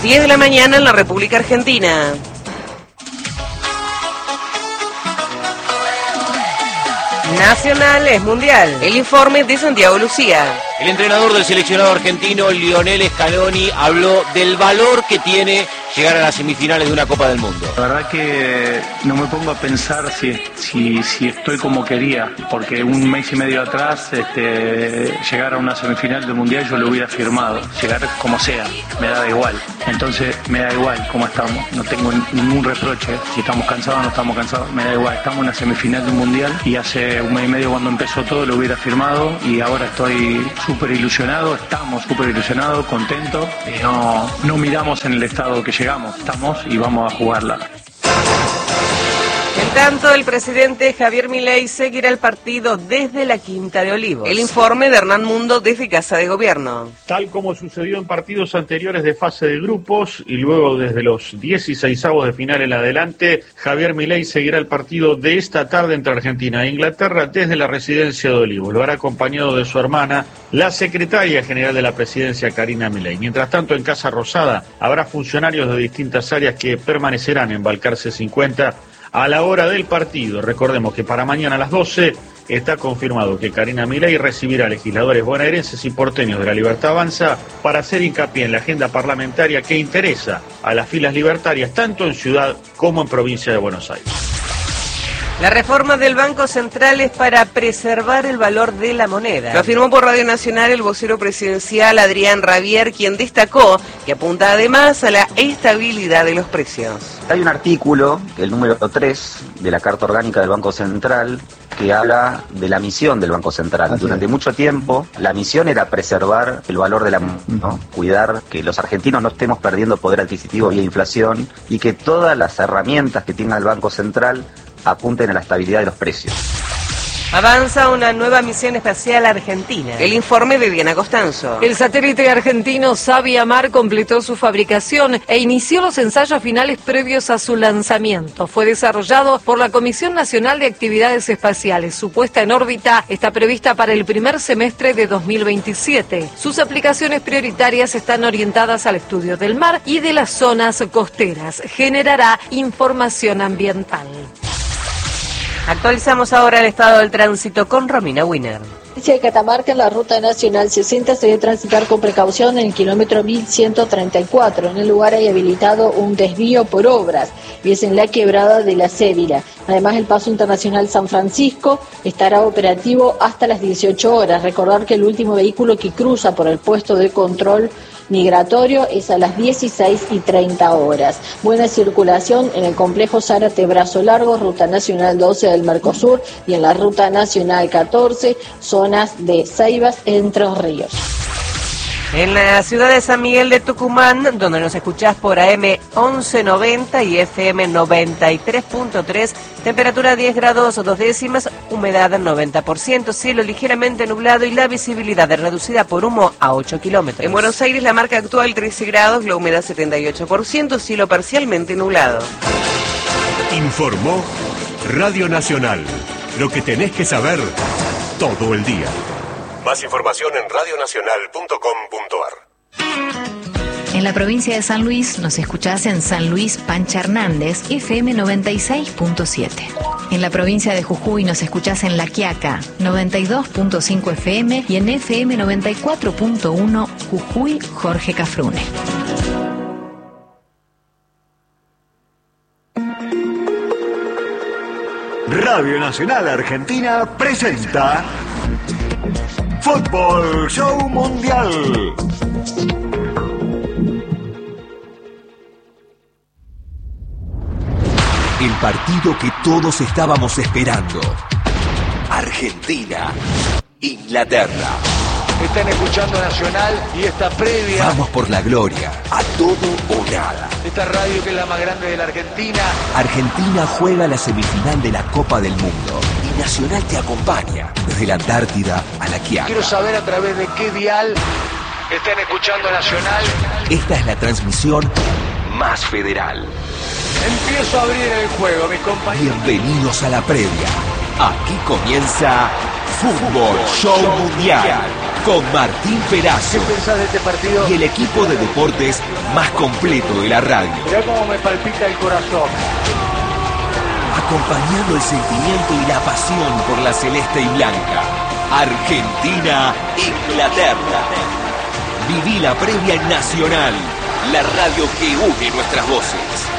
10 de la mañana en la República Argentina. Nacional es mundial. El informe de Santiago Lucía. El entrenador del seleccionado argentino, Lionel Scaloni, habló del valor que tiene llegar a las semifinales de una Copa del Mundo. La verdad que no me pongo a pensar si estoy como quería, porque un mes y medio atrás llegar a una semifinal del Mundial yo lo hubiera firmado, llegar como sea, me da igual. Entonces me da igual cómo estamos, no tengo ningún reproche, si estamos cansados o no estamos cansados, me da igual, estamos en una semifinal del Mundial y hace un mes y medio cuando empezó todo lo hubiera firmado y ahora estoy súper ilusionado, estamos súper ilusionados, contentos, no miramos en el estado que llegamos, estamos y vamos a jugarla. En tanto, el presidente Javier Milei seguirá el partido desde la Quinta de Olivos. El informe de Hernán Mundo desde Casa de Gobierno. Tal como sucedió en partidos anteriores de fase de grupos y luego desde los 16avos de final en adelante, Javier Milei seguirá el partido de esta tarde entre Argentina e Inglaterra desde la residencia de Olivos. Lo hará acompañado de su hermana, la secretaria general de la presidencia, Karina Milei. Mientras tanto, en Casa Rosada habrá funcionarios de distintas áreas que permanecerán en Balcarce 50 a la hora del partido. Recordemos que para mañana a las 12 está confirmado que Karina Milei recibirá a legisladores bonaerenses y porteños de La Libertad Avanza para hacer hincapié en la agenda parlamentaria que interesa a las filas libertarias tanto en ciudad como en provincia de Buenos Aires. La reforma del Banco Central es para preservar el valor de la moneda. Lo afirmó por Radio Nacional el vocero presidencial Adrián Rabier, quien destacó que apunta además a la estabilidad de los precios. Hay un artículo, el número 3 de la Carta Orgánica del Banco Central, que habla de la misión del Banco Central. Durante mucho tiempo, la misión era preservar el valor de la moneda, ¿no? Cuidar que los argentinos no estemos perdiendo poder adquisitivo vía inflación y que todas las herramientas que tenga el Banco Central apunten a la estabilidad de los precios. Avanza una nueva misión espacial argentina. El informe de Diana Costanzo. El satélite argentino Sabiamar completó su fabricación e inició los ensayos finales previos a su lanzamiento. Fue desarrollado por la Comisión Nacional de Actividades Espaciales. Su puesta en órbita está prevista para el primer semestre de 2027. Sus aplicaciones prioritarias están orientadas al estudio del mar y de las zonas costeras. Generará información ambiental. Actualizamos ahora el estado del tránsito con Romina Wiener. De Catamarca en la ruta nacional 60 se debe transitar con precaución en el kilómetro 1134. En el lugar hay habilitado un desvío por obras y es en la quebrada de la Cévila. Además, el paso internacional San Francisco estará operativo hasta las 18 horas. Recordar que el último vehículo que cruza por el puesto de control migratorio es a las 16:30. Buena circulación en el complejo Zárate Brazo Largo, ruta nacional 12 del Mercosur y en la ruta nacional 14, zonas de Ceibas, Entre Ríos. En la ciudad de San Miguel de Tucumán, donde nos escuchás por AM 1190 y FM 93.3, temperatura 10 grados 2 décimas, humedad 90%, cielo ligeramente nublado y la visibilidad reducida por humo a 8 kilómetros. En Buenos Aires la marca actual 13 grados, la humedad 78%, cielo parcialmente nublado. Informó Radio Nacional, lo que tenés que saber todo el día. Más información en radionacional.com.ar. En la provincia de San Luis nos escuchás en San Luis Pancha Hernández, FM 96.7. En la provincia de Jujuy nos escuchás en La Quiaca, 92.5 FM y en FM 94.1 Jujuy, Jorge Cafrune. Radio Nacional Argentina presenta Fútbol Show Mundial. El partido que todos estábamos esperando. Argentina, Inglaterra. Están escuchando Nacional y esta previa. Vamos por la gloria, a todo o nada. Esta radio que es la más grande de la Argentina. Argentina juega la semifinal de la Copa del Mundo. Nacional te acompaña desde la Antártida a La Quiaca. Quiero saber a través de qué dial están escuchando Nacional. Esta es la transmisión más federal. Empiezo a abrir el juego, mis compañeros. Bienvenidos a la previa. Aquí comienza Fútbol Show Mundial. con Martín Perazzo. ¿Qué pensás de este partido? Y el equipo de deportes más completo de la radio. Mirá cómo me palpita el corazón. Acompañando el sentimiento y la pasión por la celeste y blanca. Argentina, Inglaterra. Viví la previa en Nacional, la radio que une nuestras voces.